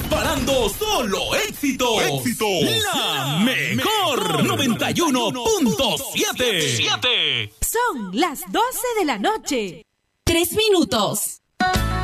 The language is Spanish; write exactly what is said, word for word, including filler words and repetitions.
disparando solo éxito. Éxito. La mejor noventa y uno punto siete. Son las doce de la noche. Tres minutos.